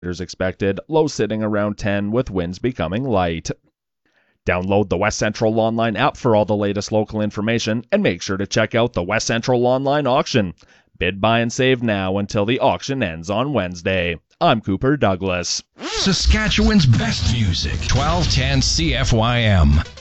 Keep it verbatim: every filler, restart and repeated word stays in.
expected, low sitting around ten with winds becoming light. Download the West Central Online app for all the latest local information, and make sure to check out the West Central Online auction. Bid, buy, and save now until the auction ends on Wednesday. I'm Cooper Douglas. Saskatchewan's best music, twelve ten C F Y M.